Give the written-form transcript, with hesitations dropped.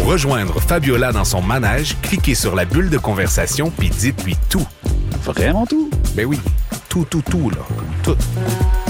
Pour rejoindre Fabiola dans son manège, cliquez sur la bulle de conversation puis dites-lui tout. Vraiment tout? Ben oui, tout, là. Tout.